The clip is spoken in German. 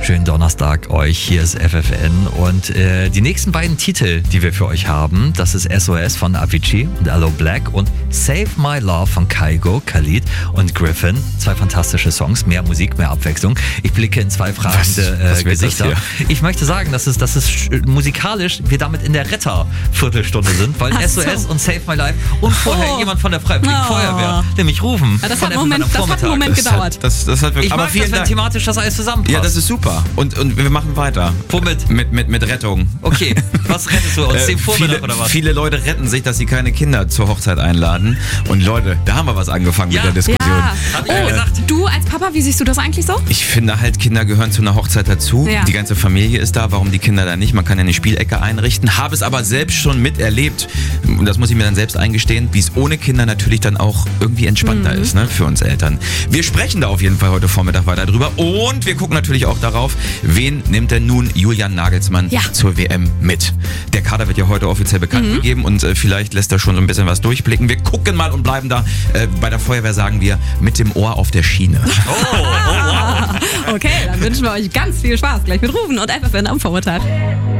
Schönen Donnerstag euch, hier ist FFN und die nächsten beiden Titel, die wir für euch haben, das ist SOS von Avicii und Aloe Black und Save My Love von Kygo, Khalid und Griffin. 2 fantastische Songs, mehr Musik, mehr Abwechslung. Ich blicke in 2 fragende Gesichter. Ich möchte sagen, dass es musikalisch wir damit in der Retterviertelstunde sind, weil SOS und Save My Life und vorher jemand von der Freiwilligen Feuerwehr, nämlich rufen. Ja, das hat einen Moment gedauert. Das hat wirklich, Ich mag das, wenn thematisch das alles zusammenpasst. Ja, das ist super. Und wir machen weiter. Womit? Mit Rettung. Okay, was rettest du uns? Den Vormittag oder was? Viele Leute retten sich, dass sie keine Kinder zur Hochzeit einladen. Und Leute, da haben wir was angefangen mit der Diskussion. Ja. Hab ich ja gesagt. Du als Papa, wie siehst du das eigentlich so? Ich finde halt, Kinder gehören zu einer Hochzeit dazu. Ja. Die ganze Familie ist da. Warum die Kinder da nicht? Man kann ja eine Spielecke einrichten. Habe es aber selbst schon miterlebt. Und das muss ich mir dann selbst eingestehen, wie es ohne Kinder natürlich dann auch irgendwie entspannter ist, ne, für uns Eltern. Wir sprechen da auf jeden Fall heute Vormittag weiter drüber. Und wir gucken natürlich auch darauf, wen nimmt denn nun Julian Nagelsmann zur WM mit? Der Kader wird ja heute offiziell bekannt gegeben und vielleicht lässt er schon so ein bisschen was durchblicken. Wir gucken mal und bleiben da. Bei der Feuerwehr sagen wir, mit dem Ohr auf der Schiene. Okay, dann wünschen wir euch ganz viel Spaß gleich mit Rufen und FFN am Vormittag.